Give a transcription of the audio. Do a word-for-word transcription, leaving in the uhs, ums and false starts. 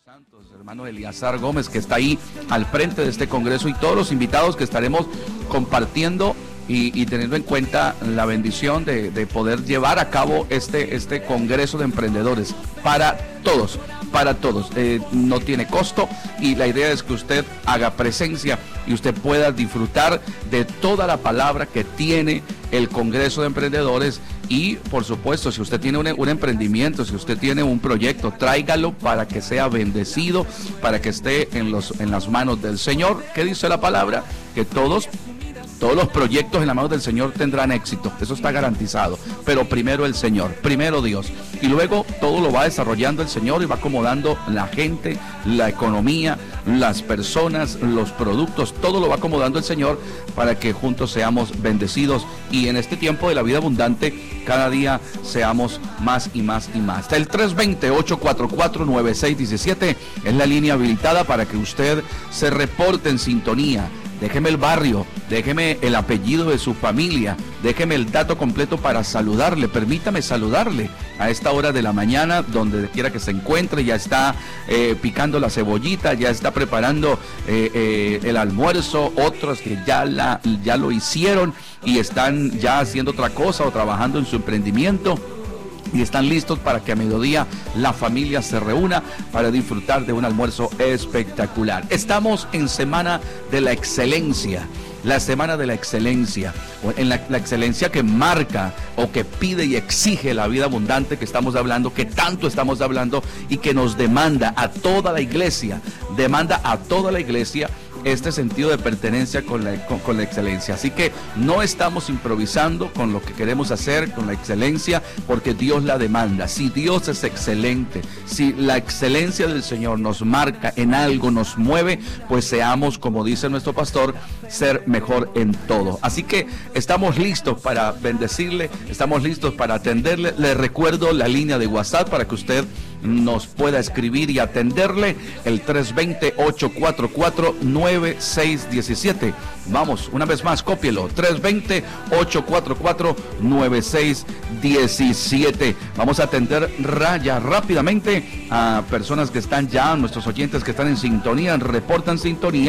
Santos, hermano Eliazar Gómez, que está ahí al frente de este congreso, y todos los invitados que estaremos compartiendo y, y teniendo en cuenta la bendición de, de poder llevar a cabo este, este congreso de emprendedores para todos, para todos. Eh, no tiene costo y la idea es que usted haga presencia y usted pueda disfrutar de toda la palabra que tiene el Congreso de Emprendedores. Y por supuesto, si usted tiene un, un emprendimiento, si usted tiene un proyecto, tráigalo para que sea bendecido, para que esté en, los, en las manos del Señor. ¿Qué dice la palabra? Que todos Todos los proyectos en la mano del Señor tendrán éxito, eso está garantizado, pero primero el Señor, primero Dios, y luego todo lo va desarrollando el Señor y va acomodando la gente, la economía, las personas, los productos, todo lo va acomodando el Señor para que juntos seamos bendecidos y en este tiempo de la vida abundante cada día seamos más y más y más. El tres dos cero, ocho cuatro cuatro, nueve seis uno siete es la línea habilitada para que usted se reporte en sintonía. Déjeme el barrio, déjeme el apellido de su familia, déjeme el dato completo para saludarle, permítame saludarle a esta hora de la mañana, donde quiera que se encuentre, ya está eh, picando la cebollita, ya está preparando eh, eh, el almuerzo, otros que ya, la, ya lo hicieron y están ya haciendo otra cosa o trabajando en su emprendimiento. Y están listos para que a mediodía la familia se reúna para disfrutar de un almuerzo espectacular. Estamos en Semana de la Excelencia, la Semana de la Excelencia, en la, la excelencia que marca o que pide y exige la vida abundante que estamos hablando, que tanto estamos hablando y que nos demanda a toda la iglesia, demanda a toda la iglesia este sentido de pertenencia con la, con, con la excelencia. Así que no estamos improvisando con lo que queremos hacer, con la excelencia, porque Dios la demanda. Si Dios es excelente, si la excelencia del Señor nos marca en algo, nos mueve, pues seamos, como dice nuestro pastor, ser mejor en todo. Así que estamos listos para bendecirle, estamos listos para atenderle. Le recuerdo la línea de WhatsApp para que usted nos pueda escribir y atenderle, el tres dos cero, ocho cuatro cuatro, nueve seis uno siete. Vamos, una vez más, cópielo, tres dos cero, ocho cuatro cuatro, nueve seis uno siete. Vamos a atender raya rápidamente a personas que están ya, nuestros oyentes que están en sintonía, reportan sintonía.